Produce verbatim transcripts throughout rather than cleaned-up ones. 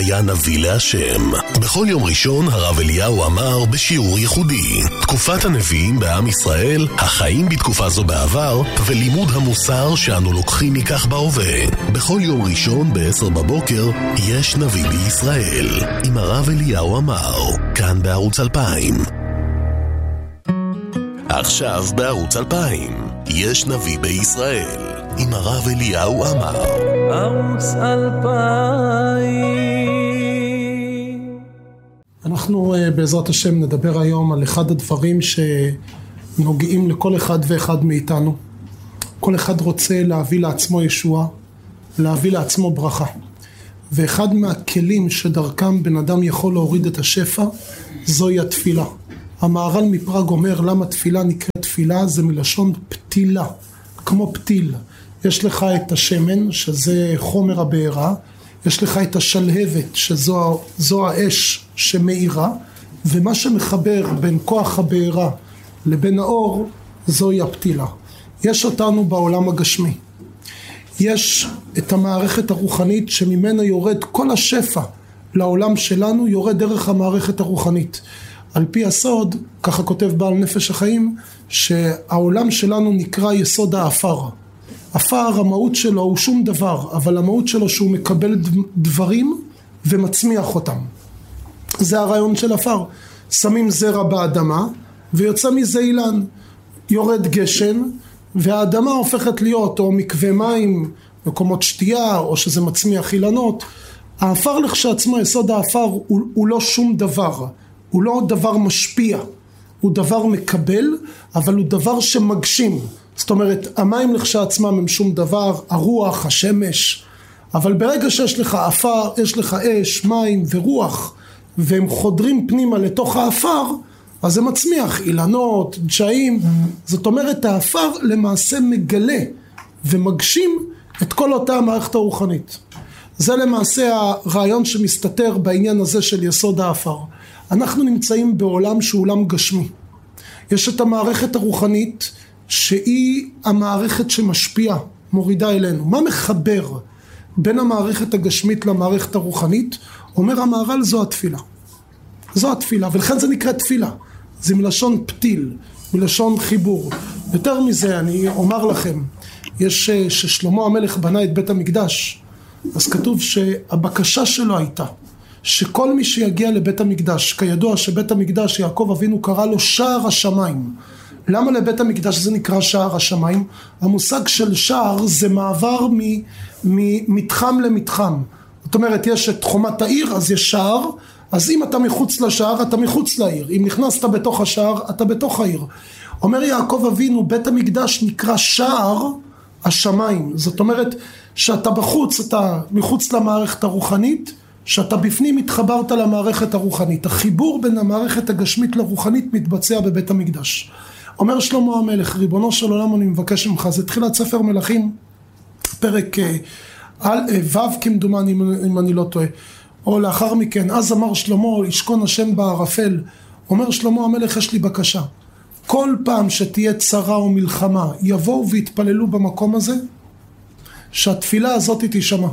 היה נביא להשם. בכל יום ראשון הרב אליהו אמר בשיעור ייחודי תקופת הנביאים בעם ישראל, החיים בתקופה זו בעבר ולימוד המוסר שאנו לוקחים מכך בהווה. בכל יום ראשון ב-עשר בבוקר יש נביא בישראל עם הרב אליהו אמר, כאן בערוץ אלפיים. עכשיו בערוץ אלפיים יש נביא בישראל עם הרב אליהו אמר. ערוץ אלפיים. אנחנו בעזרת השם נדבר היום על אחד הדברים שנוגעים לכל אחד ואחד מאיתנו. כל אחד רוצה להביא לעצמו ישועה, להביא לעצמו ברכה. ואחד מהכלים שדרכם בן אדם יכול להוריד את השפע זוהי התפילה. המהר"ל מפראג אומר למה תפילה נקראת תפילה, זה מלשון פתילה, כמו פתיל. יש לך את השמן שזה חומר הבעירה, יש לך את השלהבת שזו זו האש שמאירה, ומה שמחבר בין כוח הבעירה לבין האור זוהי הפתילה. יש אותנו בעולם הגשמי, יש את המערכת הרוחנית שממנה יורד כל השפע לעולם שלנו, יורד דרך המערכת הרוחנית. על פי הסוד, ככה כותב בעל נפש החיים, שהעולם שלנו נקרא יסוד האפר. אפר, המהות שלו הוא שום דבר, אבל המהות שלו שהוא מקבל דברים ומצמיח אותם. זה הרעיון של אפר. שמים זרע באדמה ויוצא מזה אילן. יורד גשם והאדמה הופכת להיות או מקווה מים, מקומות שתייה, או שזה מצמיח אילנות. האפר לכשעצמו, יסוד האפר, הוא, הוא לא שום דבר. הוא לא דבר משפיע. הוא דבר מקבל, אבל הוא דבר שמגשים. זאת אומרת, המים לכשעצמם הם שום דבר, הרוח, השמש, אבל ברגע שיש לך אפר, יש לך אש, מים ורוח, והם חודרים פנימה לתוך האפר, אז זה מצמיח אילנות, דשאים. זאת אומרת, האפר למעשה מגלה ומגשים את כל אותה המערכת הרוחנית. זה למעשה הרעיון שמסתתר בעניין הזה של יסוד האפר. אנחנו נמצאים בעולם שהוא עולם גשמי. יש את המערכת הרוחנית שהיא המערכת שמשפיעה, מורידה אלינו. מה מחבר בין המערכת הגשמית למערכת הרוחנית? אומר המהר"ל, זו התפילה. זו התפילה, ולכן זה נקרא תפילה. זה מלשון פתיל, מלשון חיבור. יותר מזה אני אומר לכם, יש ששלמה המלך בנה את בית המקדש, אז כתוב שהבקשה שלו הייתה שכל מי שיגיע לבית המקדש, כידוע שבית המקדש יעקב אבינו קרא לו שער השמיים. למה לבית המקדש זה נקרא שער השמיים? המושג של שער זה מעבר ממתחם למתחם. זאת אומרת, יש את חומת העיר, אז יש שער, אז אם אתה מחוץ לשער, אתה מחוץ לעיר. אם נכנסת בתוך השער, אתה בתוך העיר. אומר יעקב אבינו, בית המקדש נקרא שער השמיים. זאת אומרת, שאתה בחוץ, אתה מחוץ למערכת הרוחנית, שאתה בפנים התחברת למערכת הרוחנית. החיבור בין המערכת הגשמית לרוחנית מתבצע בבית המקדש. אומר שלמה המלך, ריבונו של עולם, אני מבקש ממך, זה תחילת ספר מלכים, פרק ו' כמדומני אם אני לא טועה, או לאחר מכן, אז אמר שלמה, ישכון השם בערפל. אומר שלמה המלך, יש לי בקשה, כל פעם שתהיה צרה או מלחמה, יבואו והתפללו במקום הזה, שהתפילה הזאת תשמע.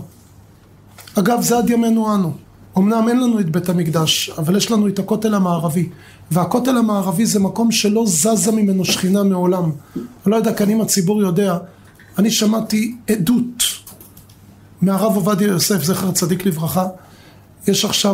אגב, זה עד ימינו אנו. אמנם אין לנו את בית המקדש, אבל יש לנו את הכותל המערבי. והכותל המערבי זה מקום שלא זזה ממנו שכינה מעולם. אני לא יודע, כאן אם הציבור יודע, אני שמעתי עדות מהרב עובדיה יוסף, זכר צדיק לברכה. יש עכשיו,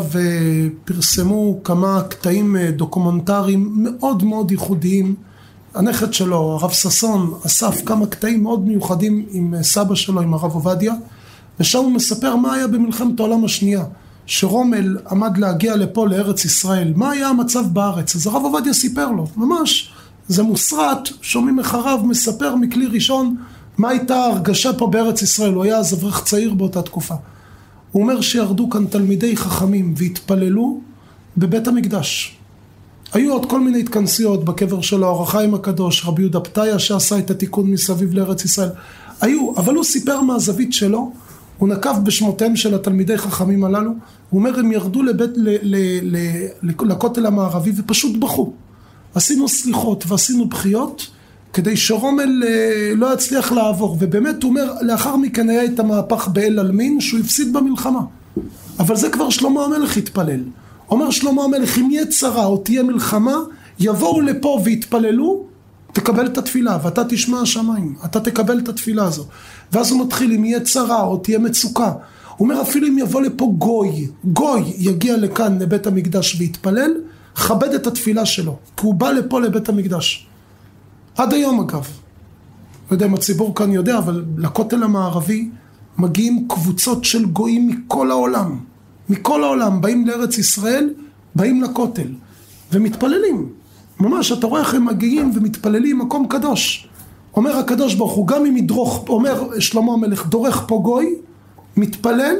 פרסמו כמה קטעים דוקומנטריים מאוד מאוד ייחודיים. הנכד שלו, הרב ששון, אסף כמה קטעים מאוד מיוחדים עם סבא שלו, עם הרב עובדיה. ושם הוא מספר מה היה במלחמת העולם השנייה. שרומל עמד להגיע לפה לארץ ישראל, מה היה המצב בארץ? אז הרב עובדיה סיפר לו, ממש, זה מוסרט, שומעים אחריו, מספר מכלי ראשון, מה הייתה הרגשה פה בארץ ישראל, הוא היה אז אברך צעיר באותה תקופה. הוא אומר שירדו כאן תלמידי חכמים והתפללו בבית המקדש. היו עוד כל מיני התכנסיות בקבר שלו, אור החיים הקדוש, רבי יהודה פתיה שעשה את התיקון מסביב לארץ ישראל. היו, אבל הוא סיפר מהזווית שלו, הוא נקב בשמותיהם של התלמידי חכמים הללו, הוא אומר, הם ירדו לבית, ל, ל, ל, ל, לכותל המערבי ופשוט בכו. עשינו סליחות ועשינו בחיות, כדי שרומל לא יצליח לעבור. ובאמת הוא אומר, לאחר מכן היה את המהפך באל אלמין, שהוא הפסיד במלחמה. אבל זה כבר שלמה המלך התפלל. אומר שלמה המלך, אם יהיה צרה או תהיה מלחמה, יבואו לפה והתפללו, תקבל את התפילה, ואתה תשמע השמיים, אתה תקבל את התפילה הזו. ואז הוא מתחיל, אם יהיה צרה או תהיה מצוקה, הוא אומר, אפילו אם יבוא לפה גוי, גוי יגיע לכאן לבית המקדש והתפלל, כבד את התפילה שלו, כי הוא בא לפה לבית המקדש. עד היום אגב, לא יודע אם הציבור כאן יודע, אבל לכותל המערבי מגיעים קבוצות של גויים מכל העולם, מכל העולם, באים לארץ ישראל, באים לכותל, ומתפללים. ממש, אתה רואה איך הם מגיעים ומתפללים, מקום קדוש. אומר הקדוש ברוך הוא, גם אם ידרוך, אומר שלמה המלך, דורך פה גוי, מתפלל,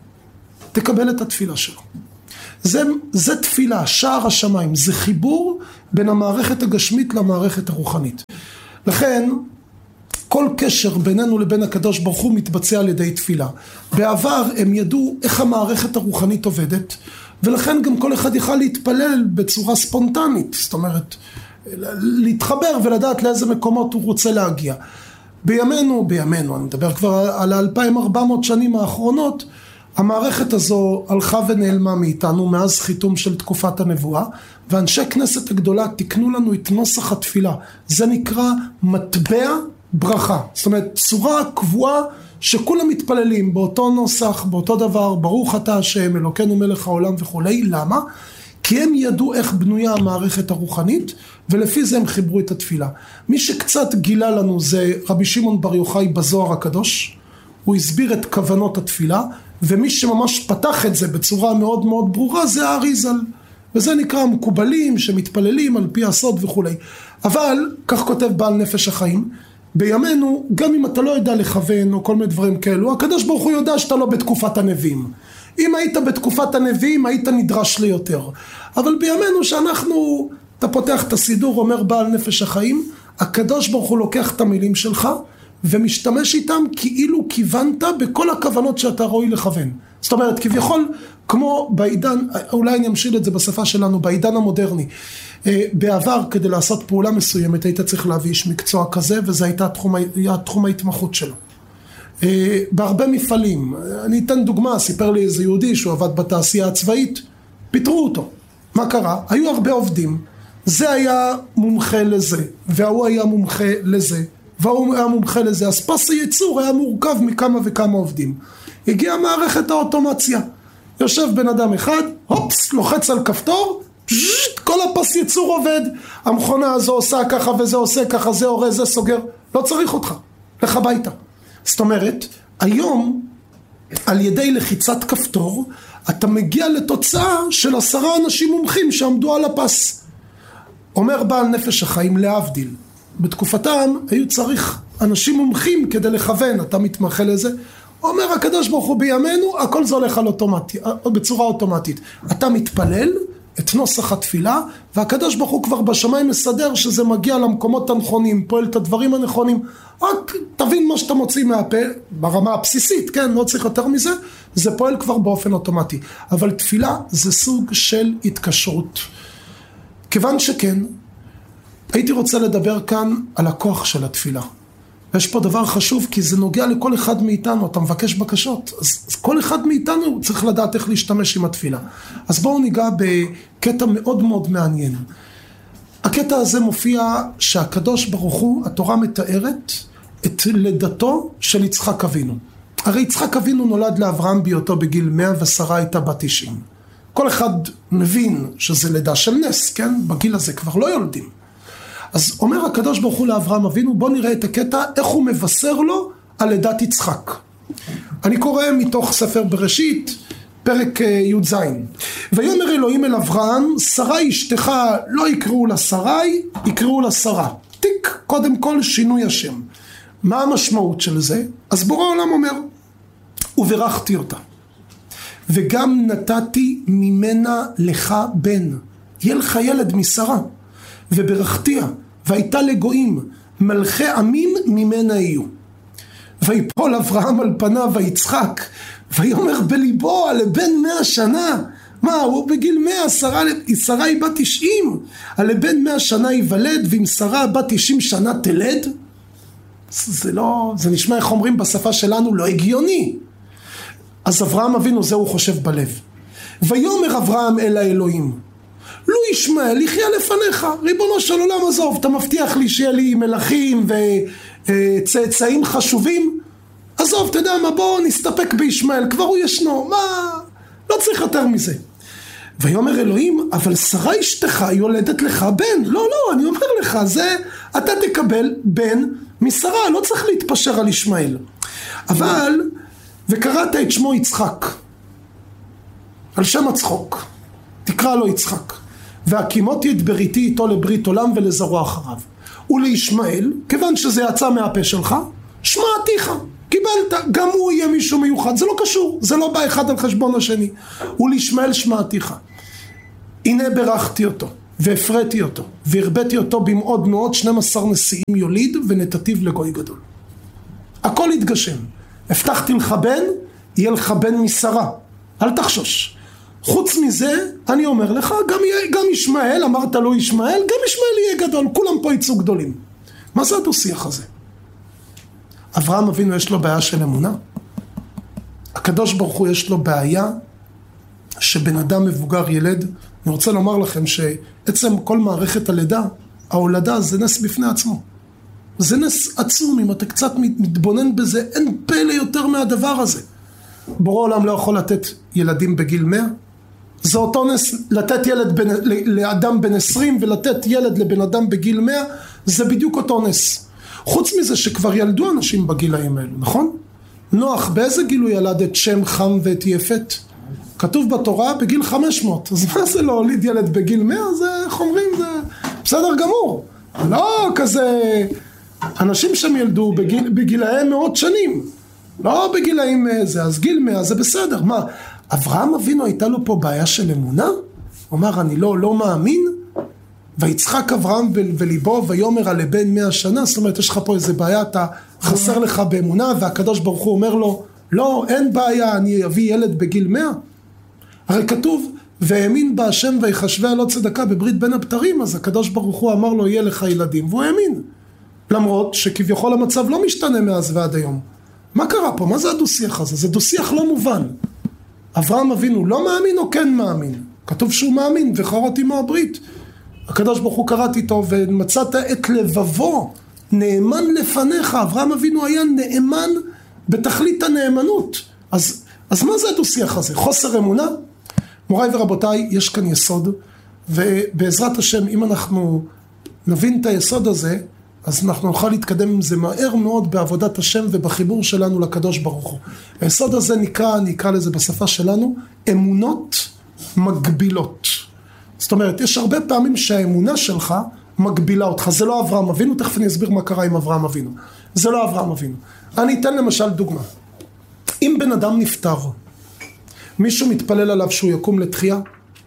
תקבל את התפילה שלו. זה, זה תפילה, שער השמיים, זה חיבור בין המערכת הגשמית למערכת הרוחנית. לכן, כל קשר בינינו לבין הקדוש ברוך הוא מתבצע על ידי תפילה. בעבר הם ידעו איך המערכת הרוחנית עובדת, ולכן גם כל אחד יכל להתפלל בצורה ספונטנית, זאת אומרת, להתחבר ולדעת לאיזה מקומות הוא רוצה להגיע. בימינו, בימינו, אני מדבר כבר על אלפיים וארבע מאות שנים האחרונות, המערכת הזו הלכה ונעלמה מאיתנו מאז חיתום של תקופת הנבואה, ואנשי כנסת הגדולה תקנו לנו את נוסח התפילה. זה נקרא מטבע ברכה. זאת אומרת, צורה קבועה שכולם מתפללים באותו נוסח, באותו דבר, ברוך אתה השם, אלוקינו מלך העולם וכו'. למה? כי הם ידעו איך בנויה המערכת הרוחנית, ולפי זה הם חיברו את התפילה. מי שקצת גילה לנו זה רבי שמעון בר יוחאי בזוהר הקדוש, הוא הסביר את כוונות התפילה, ומי שממש פתח את זה בצורה מאוד מאוד ברורה זה האריזל, וזה נקרא מקובלים שמתפללים על פי הסוד וכו'. אבל, כך כותב בעל נפש החיים, בימינו, גם אם אתה לא יודע לכוון או כל מיני דברים כאלו, הקדוש ברוך הוא יודע שאתה לא בתקופת הנביאים. אם היית בתקופת הנביאים, היית נדרש ליותר. אבל בימינו שאנחנו, אתה פותח את הסידור, אומר בעל נפש החיים, הקדוש ברוך הוא לוקח את המילים שלך, ומשתמש איתם כאילו כיוונת בכל הכוונות שאתה ראוי לכוון. זאת אומרת, כביכול, כמו בעידן, אולי אני אמשיל את זה בשפה שלנו, בעידן המודרני, בעבר כדי לעשות פעולה מסוימת, היית צריך להביא איש מקצוע כזה, וזה הייתה תחום, היה תחום ההתמחות שלו. בהרבה מפעלים, אני אתן דוגמה, סיפר לי איזה יהודי שהוא עבד בתעשייה הצבאית, פיטרו אותו. מה קרה? היו הרבה עובדים, זה היה מומחה לזה, והוא היה מומחה לזה, והוא היה מומחה לזה, אז פס הייצור היה מורכב מכמה וכמה עובדים. הגיעה מערכת האוטומציה, יושב בן אדם אחד, הופס, לוחץ על כפתור, כל הפס ייצור עובד, המכונה הזו עושה ככה וזה עושה ככה, זה הורה, זה סוגר, לא צריך אותך, לך הביתה. זאת אומרת, היום על ידי לחיצת כפתור, אתה מגיע לתוצאה של עשרה אנשים מומחים שעמדו על הפס. אומר בעל נפש החיים להבדיל, בתקופתם היו צריך אנשים מומחים כדי לכוון, אתה מתמחה לזה, אומר הקדוש ברוך הוא בימינו, הכל זה הולך על אוטומטי, בצורה אוטומטית. אתה מתפלל את נוסח התפילה, והקדוש ברוך הוא כבר בשמיים מסדר שזה מגיע למקומות הנכונים, פועל את הדברים הנכונים, רק תבין מה שאתה מוציא מהפה, ברמה הבסיסית, כן, לא צריך יותר מזה, זה פועל כבר באופן אוטומטי. אבל תפילה זה סוג של התקשרות. כיוון שכן, הייתי רוצה לדבר כאן על הכוח של התפילה. ויש פה דבר חשוב, כי זה נוגע לכל אחד מאיתנו, אתה מבקש בקשות, אז, אז כל אחד מאיתנו צריך לדעת איך להשתמש עם התפילה. אז בואו ניגע בקטע מאוד מאוד מעניין. הקטע הזה מופיע שהקדוש ברוך הוא, התורה מתארת את לידתו של יצחק אבינו. הרי יצחק אבינו נולד לאברהם בהיותו בגיל מאה ושרה הייתה בת תשעים. כל אחד מבין שזה לידה של נס, כן? בגיל הזה כבר לא יולדים. אז אומר הקדוש ברוך הוא לאברהם אבינו, בוא נראה את הקטע, איך הוא מבשר לו על לידת יצחק. אני קורא מתוך ספר בראשית, פרק י"ז. ויאמר אלוהים אל אברהם, שרי אשתך לא יקראו לה שרי, יקראו לה שרה. תיק, קודם כל שינוי השם. מה המשמעות של זה? אז בורא העולם אומר, וברכתי אותה. וגם נתתי ממנה לך בן, יהיה לך ילד משרה. וברכתיה, והייתה לגויים, מלכי עמים ממנה יהיו. ויפול אברהם על פניו ויצחק, ויאמר בליבו, לבן מאה שנה, מה, הוא בגיל מאה, שרה, שרה היא בת תשעים, לבן מאה שנה ייוולד, ואם שרה בת תשעים שנה תלד? זה לא, זה נשמע איך אומרים בשפה שלנו, לא הגיוני. אז אברהם אבינו זה הוא חושב בלב. ויאמר אברהם אל האלוהים, לו ישמעאל יחיה לפניך, ריבונו של עולם עזוב, אתה מבטיח לי שיהיה לי מלכים וצאצאים חשובים, עזוב, אתה יודע מה, בוא נסתפק בישמעאל, כבר הוא ישנו, מה, לא צריך יותר מזה. ויאמר אלוהים, אבל שרה אשתך יולדת לך בן. לא, לא, אני אומר לך, זה, אתה תקבל בן משרה, לא צריך להתפשר על ישמעאל. אבל, וקראת את שמו יצחק, על שם הצחוק, תקרא לו יצחק. והקימותי את בריתי איתו לברית עולם ולזרוע אחריו. ולישמעאל, כיוון שזה יצא מהפה שלך, שמעתיך. קיבלת, גם הוא יהיה מישהו מיוחד, זה לא קשור, זה לא בא אחד על חשבון השני. ולישמעאל שמעתיך. הנה ברכתי אותו, והפרתי אותו, והרבתי אותו במאוד מאוד שנים עשר נשיאים יוליד, ונתתיו לגוי גדול. הכל יתגשם. הבטחתי לך בן, יהיה לך בן משרה. אל תחשוש. חוץ מזה, אני אומר לך, גם, גם ישמעאל, אמרת לו ישמעאל, גם ישמעאל יהיה גדול, כולם פה יצאו גדולים. מה זה הדו-שיח הזה? אברהם אבינו יש לו בעיה של אמונה. הקדוש ברוך הוא יש לו בעיה שבן אדם מבוגר ילד. אני רוצה לומר לכם שעצם כל מערכת הלידה, ההולדה זה נס בפני עצמו. זה נס עצום, אם אתה קצת מתבונן בזה, אין פלא יותר מהדבר הזה. בורא עולם לא יכול לתת ילדים בגיל מאה. זה אותו נס, לתת ילד בן, לאדם בן עשרים ולתת ילד לבן אדם בגיל מאה, זה בדיוק אותו נס. חוץ מזה שכבר ילדו אנשים בגילאים האלו, נכון? נוח, באיזה גיל הוא ילד את שם, חם ואת יפת? כתוב בתורה בגיל חמש מאות. אז מה זה לא הוליד ילד בגיל מאה? זה, איך אומרים, זה בסדר גמור. לא כזה, אנשים שם ילדו בגיל, בגילאים מאות שנים. לא בגילאים זה, אז גיל מאה זה בסדר. מה, אברהם אבינו הייתה לו פה בעיה של אמונה? הוא אמר, אני לא, לא מאמין? ויצחק אברהם וליבו ויאמר על לבן מאה שנה. זאת אומרת, יש לך פה איזה בעיה, אתה חסר לך באמונה, והקדוש ברוך הוא אומר לו, לא, אין בעיה, אני אביא ילד בגיל מאה. הרי כתוב, והאמין בה השם ויחשביה לא צדקה בברית בין הבתרים, אז הקדוש ברוך הוא אמר לו, יהיה לך ילדים, והוא האמין. למרות שכביכול המצב לא משתנה מאז ועד היום. מה קרה פה? מה זה הדו-שיח הזה? זה דו-שיח לא מובן. אברהם אבינו לא מאמין או כן מאמין? כתוב שהוא מאמין, וחרות עמו הברית. הקדוש ברוך הוא קראת איתו, ומצאת את לבבו, נאמן לפניך. אברהם אבינו היה נאמן בתכלית הנאמנות. אז, אז מה זה הדו-שיח הזה? חוסר אמונה? מוריי ורבותיי, יש כאן יסוד, ובעזרת השם, אם אנחנו נבין את היסוד הזה, אז אנחנו נוכל להתקדם עם זה מהר מאוד בעבודת השם ובחיבור שלנו לקדוש ברוך הוא. היסוד הזה נקרא, נקרא לזה בשפה שלנו, אמונות מגבילות. זאת אומרת, יש הרבה פעמים שהאמונה שלך מגבילה אותך. זה לא אברהם אבינו, תכף אני אסביר מה קרה עם אברהם אבינו. זה לא אברהם אבינו. אני אתן למשל דוגמה. אם בן אדם נפטר, מישהו מתפלל עליו שהוא יקום לתחייה?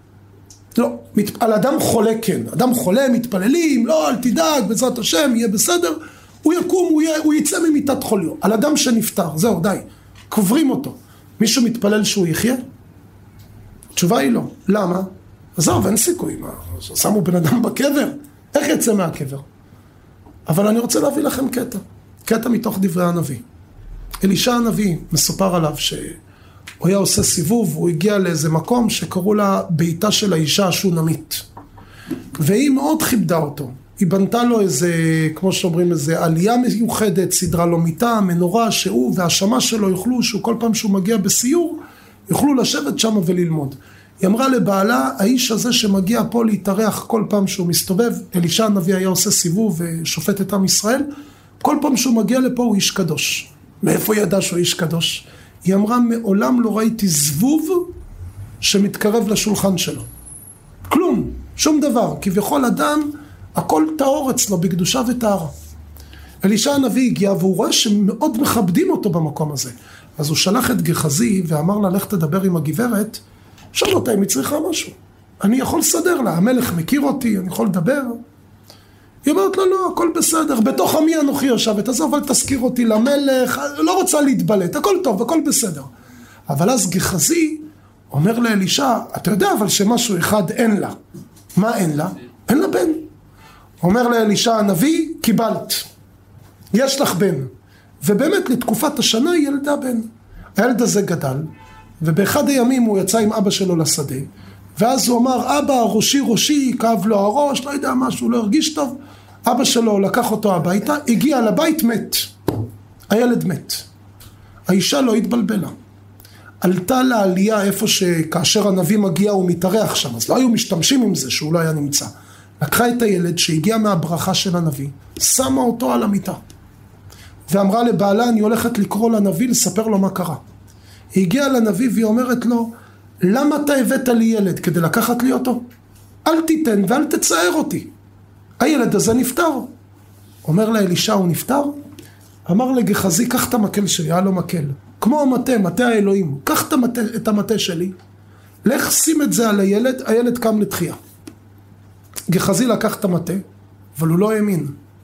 לא. על אדם חולה כן. אדם חולה, מתפללים, לא, אל תדאג, בעזרת השם, יהיה בסדר. הוא יקום, הוא, יהיה, הוא יצא ממיטת חוליו. על אדם שנפטר, זהו, די. קוברים אותו. מישהו מתפלל שהוא יחיה? התשובה היא לא. למה? עזוב, אין סיכוי. מה? שמו בן אדם בקבר. איך יצא מהקבר? אבל אני רוצה להביא לכם קטע. קטע מתוך דברי הנביא. אלישע הנביא מסופר עליו שהוא היה עושה סיבוב, הוא הגיע לאיזה מקום שקראו לה ביתה של האישה השונמית. והיא מאוד כיבדה אותו. היא בנתה לו איזה, כמו שאומרים, איזה עלייה מיוחדת, סדרה לו מיטה, מנורה, שהוא והשמה שלו יוכלו, שהוא כל פעם שהוא מגיע בסיור, יוכלו לשבת שם וללמוד. היא אמרה לבעלה, האיש הזה שמגיע פה להתארח כל פעם שהוא מסתובב, אלישע הנביא היה עושה סיבוב ושופט את עם ישראל, כל פעם שהוא מגיע לפה הוא איש קדוש. מאיפה ידע שהוא איש קדוש? היא אמרה, מעולם לא ראיתי זבוב שמתקרב לשולחן שלו. כלום, שום דבר. כביכול אדם, הכל טהור אצלו בקדושה וטהרה. אלישע הנביא הגיע והוא רואה שמאוד מכבדים אותו במקום הזה. אז הוא שלח את גחזי ואמר לה, לך תדבר עם הגברת, שאל אותה אם היא צריכה משהו. אני יכול לסדר לה, המלך מכיר אותי, אני יכול לדבר. היא אומרת לה, לא, הכל בסדר, בתוך עמי אנוכי יושבת, אז אבל תזכיר אותי למלך, לא רוצה להתבלט, הכל טוב, הכל בסדר. אבל אז גחזי אומר לאלישע, אתה יודע אבל שמשהו אחד אין לה. מה אין לה? אין לה בן. אומר לאלישע הנביא, קיבלת. יש לך בן. ובאמת לתקופת השנה היא ילדה בן. הילד הזה גדל, ובאחד הימים הוא יצא עם אבא שלו לשדה, ואז הוא אמר, אבא, ראשי ראשי, כאב לו הראש, לא יודע משהו, לא הרגיש טוב. אבא שלו לקח אותו הביתה, הגיע לבית, מת. הילד מת. האישה לא התבלבלה. עלתה לעלייה איפה שכאשר הנביא מגיע הוא מתארח שם, אז לא היו משתמשים עם זה שהוא לא היה נמצא. לקחה את הילד שהגיע מהברכה של הנביא, שמה אותו על המיטה. ואמרה לבעלה, אני הולכת לקרוא לנביא, לספר לו מה קרה. היא הגיעה לנביא והיא אומרת לו, למה אתה הבאת לי ילד? כדי לקחת לי אותו? אל תיתן ואל תצער אותי. הילד הזה נפטר. אומר לה אלישע, הוא נפטר? אמר לגחזי, קח את המקל שלי, היה לו מקל. כמו המטה, מטה האלוהים. קח את המטה, את המטה שלי, לך שים את זה על הילד, הילד קם לתחייה. גחזי לקח את המטה, אבל הוא לא האמין.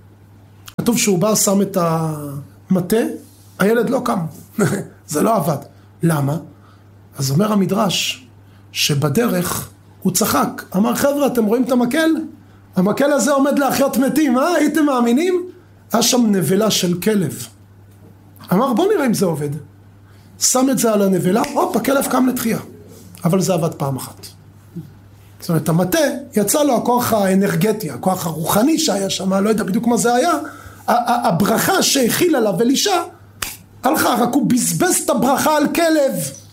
כתוב שהוא בא, שם את המטה, הילד לא קם. זה לא עבד. למה? אז אומר המדרש, שבדרך הוא צחק. אמר, חבר'ה, אתם רואים את המקל? המקל הזה עומד להחיות מתים, אה? הייתם מאמינים? היה שם נבלה של כלב. אמר, בוא נראה אם זה עובד. שם את זה על הנבלה, הופ, הכלב קם לתחייה. אבל זה עבד פעם אחת. זאת אומרת, המטה, יצא לו הכוח האנרגטי, הכוח הרוחני שהיה שם, לא יודע בדיוק מה זה היה, הברכה שהכיל עליו אלישע, הלכה, רק הוא בזבז את הברכה על כלב.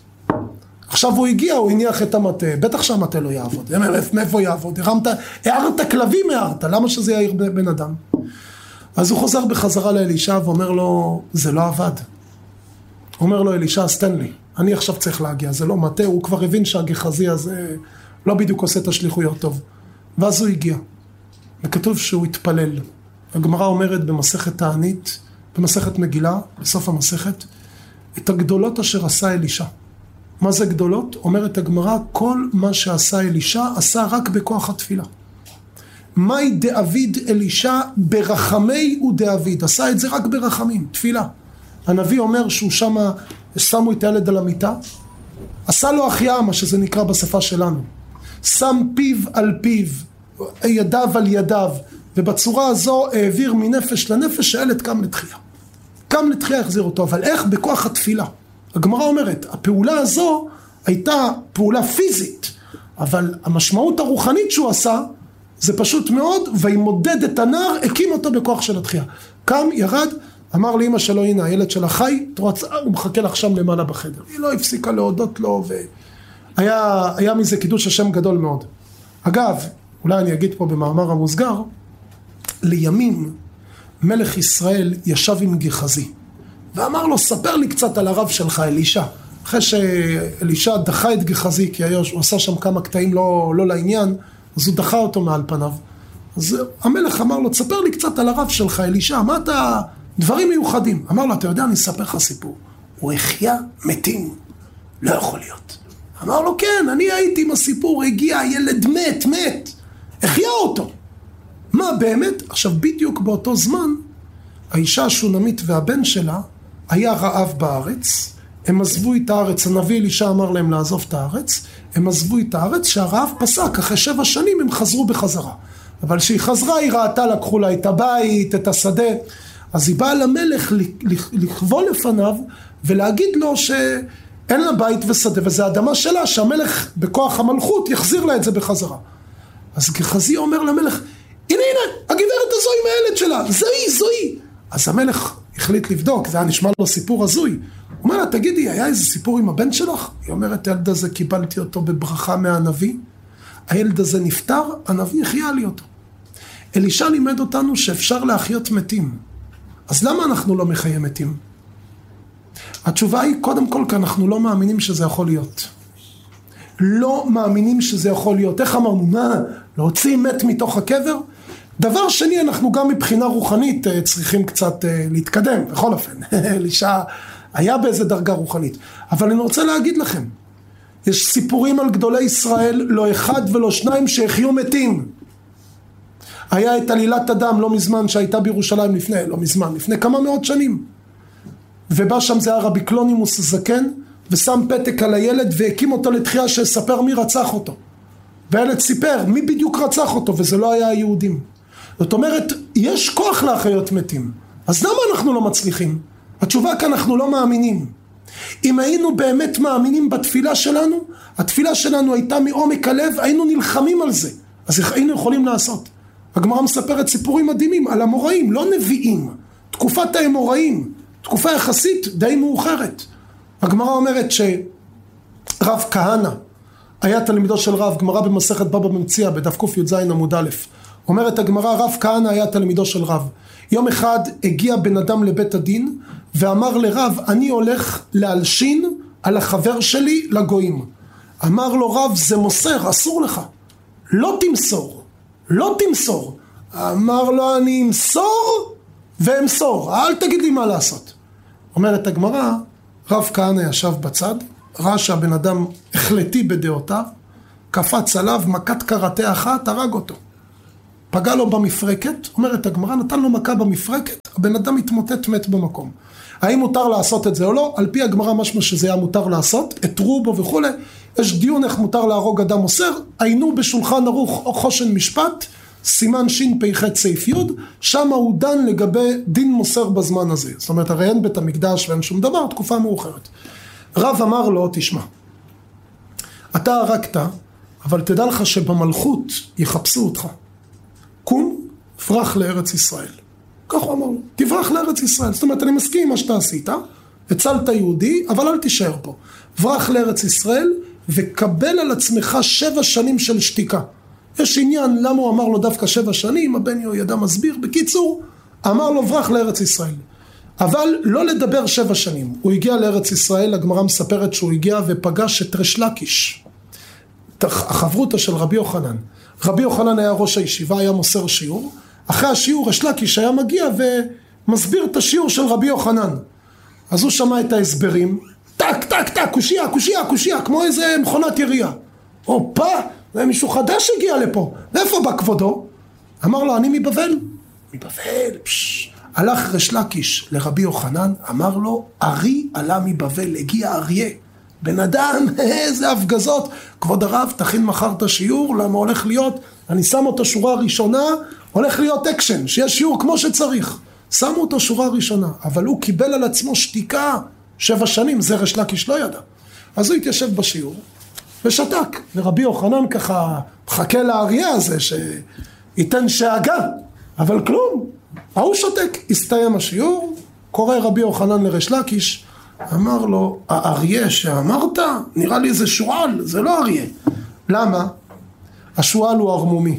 עכשיו הוא הגיע, הוא הניח את המטה, בטח שהמטה לא יעבוד. מאיפה יעבוד? הרמת, הערת כלבים הערת, למה שזה יעיר בן אדם? אז הוא חוזר בחזרה לאלישע ואומר לו, זה לא עבד. אומר לו אלישע, סתן לי, אני עכשיו צריך להגיע, זה לא מטה, הוא כבר הבין שהגחזי הזה לא בדיוק עושה את השליחויות טוב. ואז הוא הגיע, וכתוב שהוא התפלל. הגמרא אומרת במסכת תענית, במסכת מגילה, בסוף המסכת, את הגדולות אשר עשה אלישע. מה זה גדולות? אומרת הגמרא, כל מה שעשה אלישע עשה רק בכוח התפילה. מהי דאביד אלישע ברחמי ודאביד? עשה את זה רק ברחמים, תפילה. הנביא אומר שהוא שם, שמו את הילד על המיטה, עשה לו החייאה, מה שזה נקרא בשפה שלנו. שם פיו על פיו, ידיו על ידיו, ובצורה הזו העביר מנפש לנפש, שהילד קם לתחייה. קם לתחייה, החזיר אותו, אבל איך? בכוח התפילה. הגמרא אומרת, הפעולה הזו הייתה פעולה פיזית, אבל המשמעות הרוחנית שהוא עשה, זה פשוט מאוד, וימודד את הנער, הקים אותו בכוח של התחייה. קם, ירד, אמר לאמא שלו, הנה, הילד שלה חי, הוא מחכה לך שם למעלה בחדר. היא לא הפסיקה להודות לו, והיה היה מזה קידוש השם גדול מאוד. אגב, אולי אני אגיד פה במאמר המוסגר, לימים מלך ישראל ישב עם גחזי, ואמר לו, ספר לי קצת על הרב שלך, אלישע. אחרי שאלישע דחה את גחזי, כי הוא עשה שם כמה קטעים לא, לא לעניין, אז הוא דחה אותו מעל פניו. אז המלך אמר לו, תספר לי קצת על הרב שלך, אלישע, מה אתה... דברים מיוחדים. אמר לו, אתה יודע, אני אספר לך סיפור. הוא החיה מתים. לא יכול להיות. אמר לו, כן, אני הייתי עם הסיפור, הגיע, ילד מת, מת. החיה אותו. מה, באמת? עכשיו, בדיוק באותו זמן, האישה השונמית והבן שלה, היה רעב בארץ, הם עזבו את הארץ, הנביא אלישע אמר להם לעזוב את הארץ, הם עזבו את הארץ, שהרעב פסק, אחרי שבע שנים הם חזרו בחזרה. אבל כשהיא חזרה, היא ראתה, לקחו לה את הבית, את השדה, אז היא באה למלך לכבול לפניו, ולהגיד לו שאין לה בית ושדה, וזה אדמה שלה, שהמלך בכוח המלכות יחזיר לה את זה בחזרה. אז גחזי אומר למלך, הנה הנה, הגברת הזו עם הילד שלה, זוהי, זוהי. אז המלך החליט לבדוק, זה היה נשמע לו סיפור הזוי. הוא אומר לה, תגידי, היה איזה סיפור עם הבן שלך? היא אומרת, הילד הזה קיבלתי אותו בברכה מהנביא, הילד הזה נפטר, הנביא החיה לי אותו. אלישע לימד אותנו שאפשר להחיות מתים. אז למה אנחנו לא מחיים מתים? התשובה היא, קודם כל, כי אנחנו לא מאמינים שזה יכול להיות. לא מאמינים שזה יכול להיות. איך אמרנו? מה? להוציא מת מתוך הקבר? דבר שני, אנחנו גם מבחינה רוחנית צריכים קצת להתקדם, בכל אופן. אלישע היה באיזה דרגה רוחנית. אבל אני רוצה להגיד לכם, יש סיפורים על גדולי ישראל, לא אחד ולא שניים שהחיו מתים. היה את עלילת הדם לא מזמן שהייתה בירושלים לפני, לא מזמן, לפני כמה מאות שנים. ובא שם זה הרבי קלונימוס הזקן, ושם פתק על הילד והקים אותו לתחייה שיספר מי רצח אותו. והילד סיפר מי בדיוק רצח אותו, וזה לא היה היהודים. זאת אומרת, יש כוח להחיות מתים. אז למה אנחנו לא מצליחים? התשובה כי אנחנו לא מאמינים. אם היינו באמת מאמינים בתפילה שלנו, התפילה שלנו הייתה מעומק הלב, היינו נלחמים על זה. אז איך היינו יכולים לעשות? הגמרא מספרת סיפורים מדהימים על המוראים, לא נביאים. תקופת האמוראים, תקופה יחסית די מאוחרת. הגמרא אומרת שרב כהנא היה תלמידו של רב, גמרא במסכת בבא מציעא בדף ק"ז עמוד א', אומרת הגמרא, רב כהנא היה תלמידו של רב. יום אחד הגיע בן אדם לבית הדין ואמר לרב, אני הולך להלשין על החבר שלי לגויים. אמר לו רב, זה מוסר, אסור לך, לא תמסור, לא תמסור. אמר לו, אני אמסור ואמסור, אל תגיד לי מה לעשות. אומרת הגמרא, רב כהנא ישב בצד, ראה שהבן אדם החלטי בדעותיו, קפץ עליו מכת קראטה אחת, הרג אותו. פגע לו במפרקת, אומרת הגמרא, נתן לו מכה במפרקת, הבן אדם התמוטט מת במקום. האם מותר לעשות את זה או לא? על פי הגמרא משמע שזה היה מותר לעשות, התרו בו וכו'. יש דיון איך מותר להרוג אדם מוסר, היינו בשולחן ערוך או חושן משפט, סימן שין פ"ח סעיף י', שם הוא דן לגבי דין מוסר בזמן הזה. זאת אומרת, הרי אין בית המקדש ואין שום דבר, תקופה מאוחרת. רב אמר לו, תשמע, אתה הרגת, אבל תדע לך שבמלכות יחפשו אותך. קום, פרח לארץ ישראל. כך הוא אמר לו, תברח לארץ ישראל. זאת אומרת, אני מסכים עם מה שאתה עשית, הצלת יהודי, אבל אל תישאר פה. ברח לארץ ישראל, וקבל על עצמך שבע שנים של שתיקה. יש עניין למה הוא אמר לו דווקא שבע שנים, הבן יהוידע מסביר. בקיצור, אמר לו ברח לארץ ישראל. אבל לא לדבר שבע שנים. הוא הגיע לארץ ישראל, הגמרא מספרת שהוא הגיע ופגש את ריש לקיש, החברותא של רבי יוחנן. רבי יוחנן היה ראש הישיבה, היה מוסר שיעור. אחרי השיעור ריש לקיש היה מגיע ומסביר את השיעור של רבי יוחנן. אז הוא שמע את ההסברים, טק, טק, טק, קושיה, קושיה, קושיה, כמו איזה מכונת ירייה. אופה, זה מישהו חדש הגיע לפה. ואיפה בא כבודו? אמר לו, אני מבבל. מבבל, פשש. הלך ריש לקיש לרבי יוחנן, אמר לו, ארי עלה מבבל, הגיע אריה. בן אדם, איזה הפגזות. כבוד הרב, תכין מחר את השיעור, למה הולך להיות, אני שם אותו שורה ראשונה, הולך להיות אקשן, שיש שיעור כמו שצריך. שמו אותו שורה ראשונה, אבל הוא קיבל על עצמו שתיקה, שבע שנים, זה ריש לקיש לא ידע. אז הוא התיישב בשיעור, ושתק. ורבי יוחנן ככה, מחכה לאריה הזה, שייתן שאגה, אבל כלום. ההוא שותק, הסתיים השיעור, קורא רבי יוחנן לריש לקיש, אמר לו, האריה שאמרת, נראה לי איזה שועל, זה לא אריה. למה? השועל הוא ארמומי.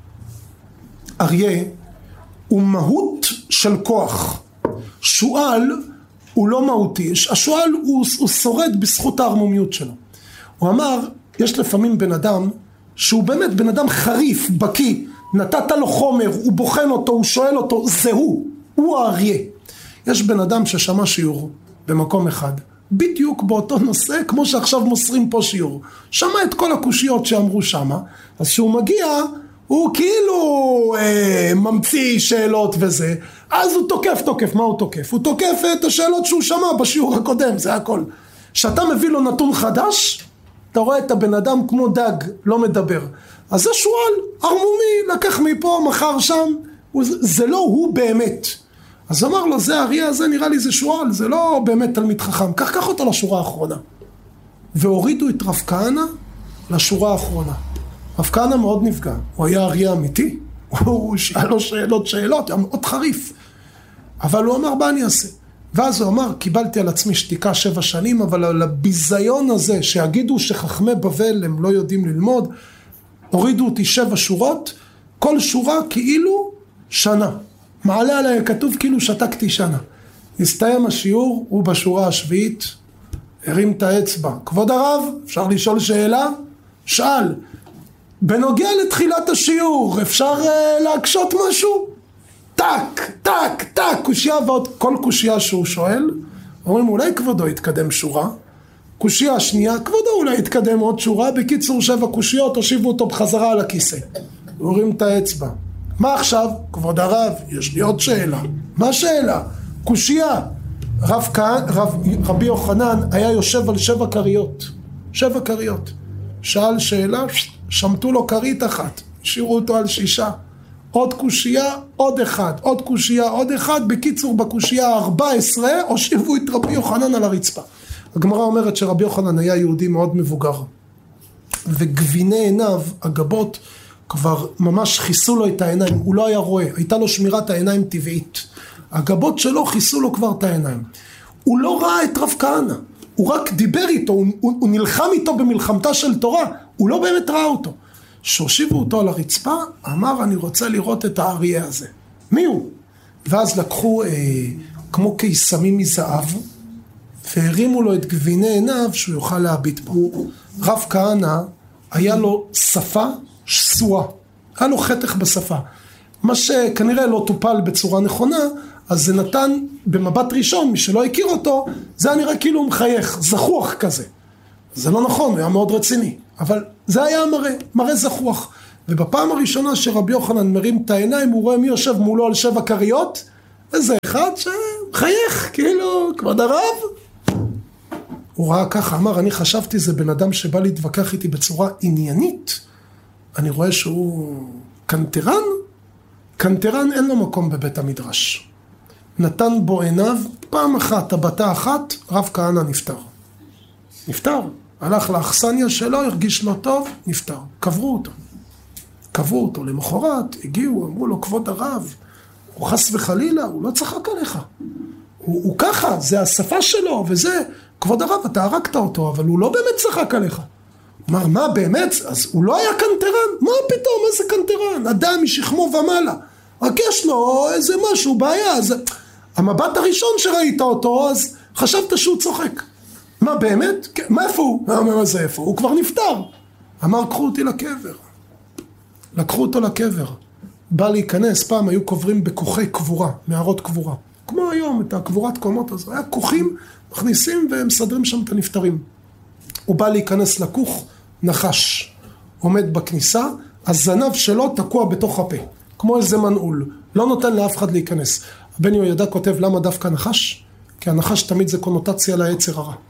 אריה הוא מהות של כוח. שועל הוא לא מהותי, השועל הוא, הוא שורד בזכות הארמומיות שלו. הוא אמר, יש לפעמים בן אדם, שהוא באמת בן אדם חריף, בקי, נתת לו חומר, הוא בוחן אותו, הוא שואל אותו, זה הוא, הוא האריה. יש בן אדם ששמע שיעור במקום אחד, בדיוק באותו נושא, כמו שעכשיו מוסרים פה שיעור. שמע את כל הקושיות שאמרו שמה, אז שהוא מגיע, הוא כאילו אה, ממציא שאלות וזה, אז הוא תוקף, תוקף, מה הוא תוקף? הוא תוקף את השאלות שהוא שמע בשיעור הקודם, זה הכל. שאתה מביא לו נתון חדש, אתה רואה את הבן אדם כמו דג, לא מדבר. אז זה שועל, ארמומי, לקח מפה, מחר שם, זה, זה לא הוא באמת. אז אמר לו, זה האריה הזה, נראה לי זה שועל, זה לא באמת תלמיד חכם. כך קח אותו לשורה האחרונה. והורידו את רב כהנא לשורה האחרונה. רב כהנא מאוד נפגע, הוא היה אריה אמיתי, הוא שאל לו שאלות שאלות, היה מאוד חריף. אבל הוא אמר, מה אני אעשה? ואז הוא אמר, קיבלתי על עצמי שתיקה שבע שנים, אבל על הביזיון הזה, שיגידו שחכמי בבל הם לא יודעים ללמוד, הורידו אותי שבע שורות, כל שורה כאילו שנה. מעלה עליי כתוב כאילו שתקתי שנה. הסתיים השיעור, הוא בשורה השביעית, הרים את האצבע. כבוד הרב, אפשר לשאול שאלה? שאל. בנוגע לתחילת השיעור, אפשר uh, להקשות משהו? טק, טק, טק, קושיה ועוד כל קושיה שהוא שואל. אומרים, אולי כבודו יתקדם שורה? קושיה השנייה, כבודו אולי יתקדם עוד שורה. בקיצור שבע קושיות, הושיבו אותו בחזרה על הכיסא. הורים את האצבע. מה עכשיו? כבוד הרב, יש לי עוד שאלה. מה שאלה? קושיה. רב כהן, רב, רבי יוחנן היה יושב על שבע קריות. שבע קריות. שאל שאלה, שמתו לו קרית אחת. השאירו אותו על שישה. עוד קושייה, עוד אחד. עוד קושייה, עוד אחד. בקיצור, בקושייה ה-ארבע עשרה, הושיבו את רבי יוחנן על הרצפה. הגמרא אומרת שרבי יוחנן היה יהודי מאוד מבוגר, וגביני עיניו, הגבות, כבר ממש חיסו לו את העיניים, הוא לא היה רואה, הייתה לו שמירת העיניים טבעית. הגבות שלו חיסו לו כבר את העיניים. הוא לא ראה את רב כהנא, הוא רק דיבר איתו, הוא, הוא, הוא נלחם איתו במלחמתה של תורה, הוא לא באמת ראה אותו. שהושיבו אותו על הרצפה, אמר אני רוצה לראות את האריה הזה. מי הוא? ואז לקחו אה, כמו קיסמים מזהב, והרימו לו את גביני עיניו שהוא יוכל להביט בו. רב כהנא היה לו שפה שסועה, היה לו חתך בשפה. מה שכנראה לא טופל בצורה נכונה, אז זה נתן במבט ראשון, מי שלא הכיר אותו, זה היה נראה כאילו הוא מחייך, זכוח כזה. זה לא נכון, הוא היה מאוד רציני, אבל זה היה מראה, מראה זכוח. ובפעם הראשונה שרבי יוחנן מרים את העיניים, הוא רואה מי יושב מולו על שבע קריות, וזה אחד שמחייך, כאילו, כבוד הרב. הוא ראה ככה, אמר, אני חשבתי זה בן אדם שבא להתווכח איתי בצורה עניינית, אני רואה שהוא קנטרן, קנטרן אין לו מקום בבית המדרש. נתן בו עיניו, פעם אחת, הבתה אחת, רב כהנא נפטר. נפטר. הלך לאכסניה שלו, הרגיש לא טוב, נפטר. קברו אותו. קברו אותו. למחרת, הגיעו, אמרו לו, כבוד הרב, הוא חס וחלילה, הוא לא צחק עליך. הוא, הוא ככה, זה השפה שלו, וזה, כבוד הרב, אתה הרגת אותו, אבל הוא לא באמת צחק עליך. אמר, מה באמת? אז הוא לא היה קנטרן? מה פתאום, איזה קנטרן? אדם משכמו ומעלה. רק יש לו איזה משהו, בעיה. אז... המבט הראשון שראית אותו, אז חשבת שהוא צוחק. מה באמת? מה איפה הוא? מה זה איפה? הוא כבר נפטר. אמר, קחו אותי לקבר. לקחו אותו לקבר. בא להיכנס, פעם היו קוברים בכוחי קבורה, מערות קבורה. כמו היום, את הקבורת קומות הזו. היה כוחים, מכניסים ומסדרים שם את הנפטרים. הוא בא להיכנס לכוך, נחש. עומד בכניסה, הזנב שלו תקוע בתוך הפה. כמו איזה מנעול. לא נותן לאף אחד להיכנס. בן יהוידע כותב למה דווקא נחש? כי הנחש תמיד זה קונוטציה ליצר הרע.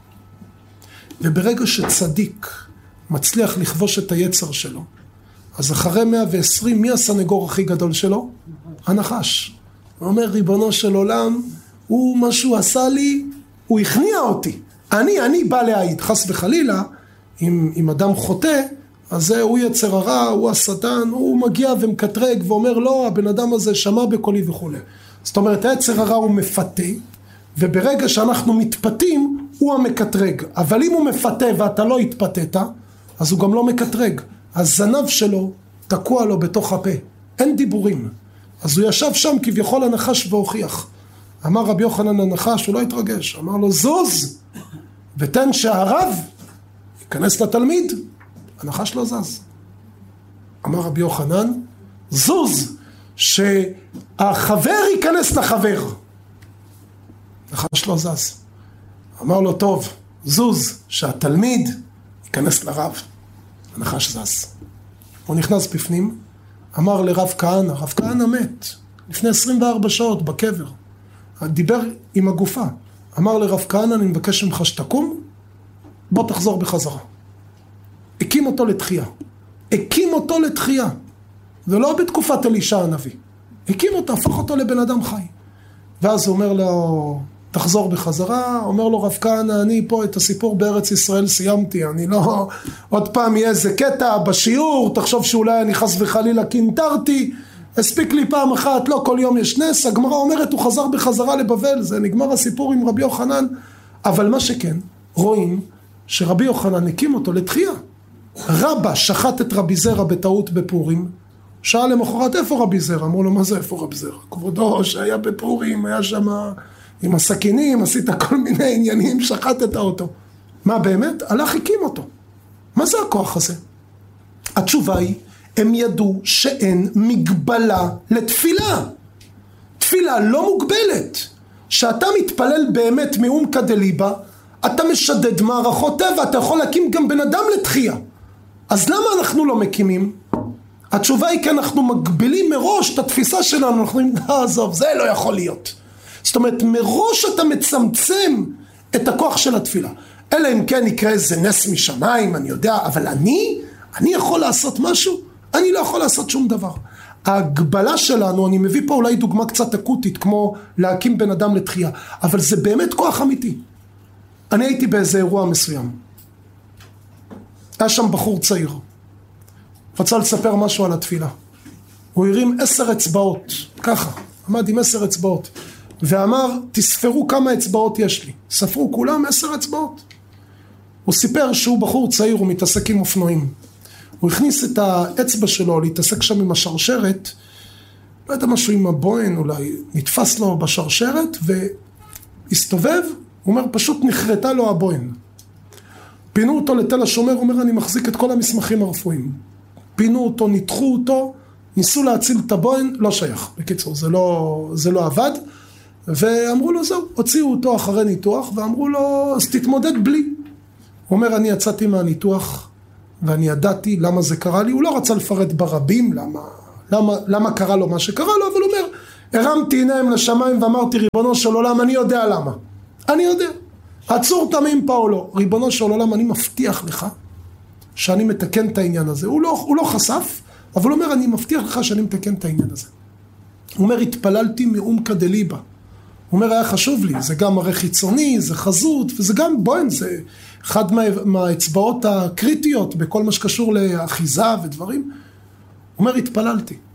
וברגע שצדיק מצליח לכבוש את היצר שלו, אז אחרי מאה ועשרים, מי הסנגור הכי גדול שלו? הנחש. הוא אומר, ריבונו של עולם, הוא מה שהוא עשה לי, הוא הכניע אותי. אני, אני בא להעיד, חס וחלילה, אם, אם אדם חוטא, אז זה, הוא יצר הרע, הוא השטן, הוא מגיע ומקטרג ואומר, לא, הבן אדם הזה שמע בקולי וכו'. זאת אומרת, היצר הרע הוא מפתה, וברגע שאנחנו מתפתים, הוא המקטרג. אבל אם הוא מפתה ואתה לא התפתת, אז הוא גם לא מקטרג. הזנב שלו תקוע לו בתוך הפה. אין דיבורים. אז הוא ישב שם כביכול הנחש והוכיח. אמר רבי יוחנן הנחש, הוא לא התרגש. אמר לו, זוז, ותן שהרב ייכנס לתלמיד. הנחש לא זז. אמר רבי יוחנן, זוז, שהחבר ייכנס לחבר. נחש לא זז. אמר לו, טוב, זוז, שהתלמיד ייכנס לרב. הנחש זז. הוא נכנס בפנים, אמר לרב כהנא, רב כהנא מת, לפני עשרים וארבע שעות בקבר. דיבר עם הגופה. אמר לרב כהנא, אני מבקש ממך שתקום, בוא תחזור בחזרה. הקים אותו לתחייה. הקים אותו לתחייה. ולא בתקופת אלישע הנביא. הקים אותו, הפך אותו לבן אדם חי. ואז הוא אומר לו, תחזור בחזרה. אומר לו רב כהנא, אני פה את הסיפור בארץ ישראל סיימתי. אני לא, עוד פעם יהיה איזה קטע בשיעור, תחשוב שאולי אני חס וחלילה קינטרתי. הספיק לי פעם אחת, לא כל יום יש נס. הגמרא אומרת, הוא חזר בחזרה לבבל. זה נגמר הסיפור עם רבי יוחנן. אבל מה שכן, רואים שרבי יוחנן הקים אותו לתחייה. רבא שחט את רבי זרע בטעות בפורים. שאל למחרת, איפה רבי זרע? אמרו לו, מה זה איפה רבי זרע? כבודו שהיה בפורים, היה שם עם הסכינים, עשית כל מיני עניינים, שחטת אותו. מה באמת? הלך הקים אותו. מה זה הכוח הזה? התשובה היא, הם ידעו שאין מגבלה לתפילה. תפילה לא מוגבלת. שאתה מתפלל באמת מאומקא דליבה, אתה משדד מערכות טבע, אתה יכול להקים גם בן אדם לתחייה. אז למה אנחנו לא מקימים? התשובה היא כי אנחנו מגבילים מראש את התפיסה שלנו, אנחנו אומרים, עזוב, זה לא יכול להיות. זאת אומרת, מראש אתה מצמצם את הכוח של התפילה. אלא אם כן יקרה איזה נס משמיים, אני יודע, אבל אני, אני יכול לעשות משהו? אני לא יכול לעשות שום דבר. ההגבלה שלנו, אני מביא פה אולי דוגמה קצת אקוטית, כמו להקים בן אדם לתחייה, אבל זה באמת כוח אמיתי. אני הייתי באיזה אירוע מסוים. היה שם בחור צעיר. רצה לספר משהו על התפילה. הוא הרים עשר אצבעות, ככה, עמד עם עשר אצבעות, ואמר, תספרו כמה אצבעות יש לי. ספרו כולם עשר אצבעות. הוא סיפר שהוא בחור צעיר, הוא מתעסק עם אופנועים. הוא הכניס את האצבע שלו להתעסק שם עם השרשרת, לא יודע משהו עם הבוין, אולי נתפס לו בשרשרת, והסתובב, הוא אומר, פשוט נחרטה לו הבוין. פינו אותו לתל השומר, הוא אומר, אני מחזיק את כל המסמכים הרפואיים. פינו אותו, ניתחו אותו, ניסו להציל את הבוין, לא שייך. בקיצור, זה לא, זה לא עבד, ואמרו לו, זהו, הוציאו אותו אחרי ניתוח, ואמרו לו, אז תתמודד בלי. הוא אומר, אני יצאתי מהניתוח, ואני ידעתי למה זה קרה לי, הוא לא רצה לפרט ברבים, למה, למה, למה קרה לו מה שקרה לו, אבל הוא אומר, הרמתי עיניים לשמיים ואמרתי, ריבונו של עולם, אני יודע למה. אני יודע. עצור תמים פאולו, ריבונו של עולם, אני מבטיח לך, שאני מתקן את העניין הזה. הוא לא, הוא לא חשף, אבל הוא אומר, אני מבטיח לך שאני מתקן את העניין הזה. הוא אומר, התפללתי מאומקא דליבא. הוא אומר, היה חשוב לי, זה גם מראה חיצוני, זה חזות, וזה גם בוין, זה אחד מה, מהאצבעות הקריטיות, בכל מה שקשור לאחיזה ודברים. הוא אומר, התפללתי.